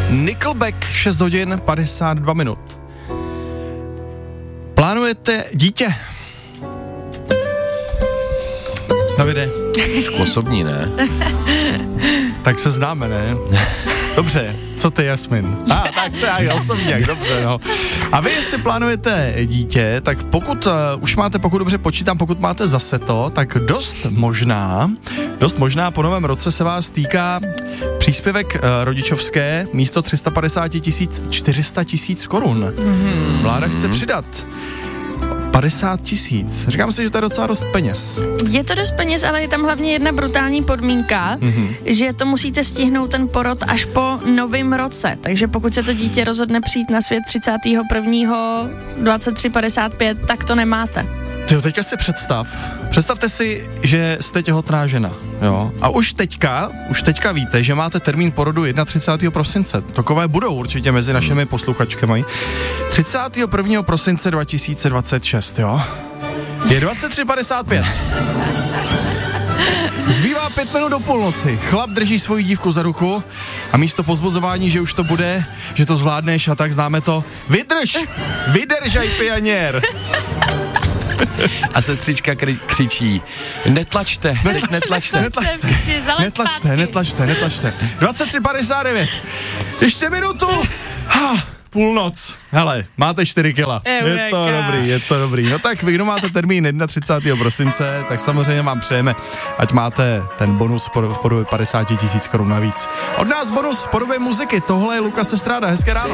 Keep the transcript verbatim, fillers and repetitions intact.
Nickelback, šest hodin padesát dva minut. Plánujete dítě? Davide. Trošku osobní, ne? Tak se známe, ne? Dobře, co ty, Jasmin? A, ah, tak to je osobně, dobře, no. A vy, jestli plánujete dítě, tak pokud uh, už máte, pokud dobře počítám, pokud máte zase to, tak dost možná, dost možná po novém roce se vás týká příspěvek uh, rodičovské místo tři sta padesát tisíc, čtyři sta tisíc korun. Mm-hmm. Vláda chce přidat padesát tisíc. Říkám si, že to je docela dost peněz. Je to dost peněz, ale je tam hlavně jedna brutální podmínka, mm-hmm. že to musíte stihnout ten porod až po novém roce. Takže pokud se to dítě rozhodne přijít na svět třicátého prvního dvacet tři padesát pět, tak to nemáte. Tyjo, teďka si představ, představte si, že jste těhotná žena, jo, a už teďka, už teďka víte, že máte termín porodu třicátého prvního prosince, takové budou určitě mezi našimi posluchačkami, třicátého prvního prosince dva tisíce dvacet šest, jo, je dvacet tři padesát pět. Zbývá pět minut do půlnoci, chlap drží svoji dívku za ruku a místo pozbuzování, že už to bude, že to zvládneš a tak známe to, vydrž, vydržaj pianěr. A sestřička kri- křičí, netlačte, netlačte, netlačte. Netlačte, netlačte, netlačte, netlačte. dvacet tři padesát devět. Ještě minutu. Ha, půlnoc. Hele, máte čtyři kila. Je to dobrý, je to dobrý. No tak vy, kdo máte termín třicátého prvního prosince, tak samozřejmě vám přejeme, ať máte ten bonus v podobě padesát tisíc korun navíc. Od nás bonus v podobě muziky. Tohle je Lukas Estráda. Hezké ráno.